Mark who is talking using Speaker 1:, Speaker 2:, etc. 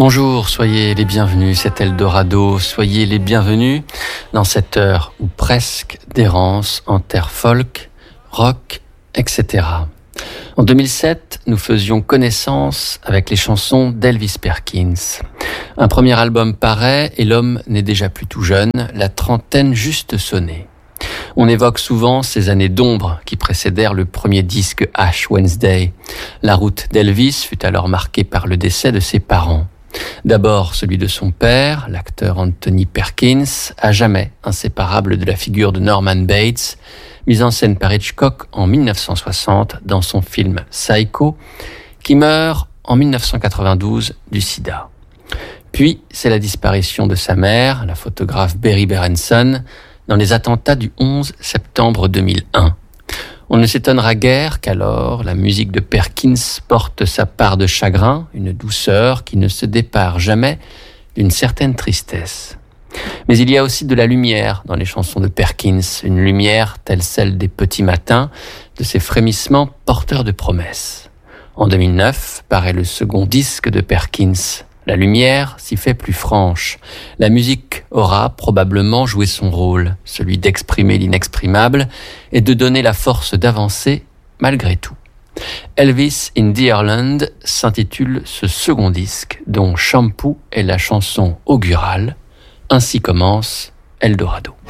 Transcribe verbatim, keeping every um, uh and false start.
Speaker 1: Bonjour, soyez les bienvenus, c'est Eldorado, soyez les bienvenus dans cette heure ou presque d'errance en terre folk, rock, et cetera. En deux mille sept, nous faisions connaissance avec les chansons d'Elvis Perkins. Un premier album paraît et l'homme n'est déjà plus tout jeune, la trentaine juste sonnée. On évoque souvent ces années d'ombre qui précédèrent le premier disque Ash Wednesday. La route d'Elvis fut alors marquée par le décès de ses parents. D'abord celui de son père, l'acteur Anthony Perkins, à jamais inséparable de la figure de Norman Bates, mise en scène par Hitchcock en dix-neuf cent soixante dans son film Psycho, qui meurt en dix-neuf cent quatre-vingt-douze du sida. Puis c'est la disparition de sa mère, la photographe Berry Berenson, dans les attentats du onze septembre deux mille un. On ne s'étonnera guère qu'alors la musique de Perkins porte sa part de chagrin, une douceur qui ne se dépare jamais d'une certaine tristesse. Mais il y a aussi de la lumière dans les chansons de Perkins, une lumière telle celle des petits matins, de ces frémissements porteurs de promesses. En deux mille neuf paraît le second disque de Perkins. La lumière s'y fait plus franche. La musique aura probablement joué son rôle, celui d'exprimer l'inexprimable et de donner la force d'avancer malgré tout. Elvis in Deerland s'intitule ce second disque, dont Shampoo est la chanson augurale. Ainsi commence Eldorado.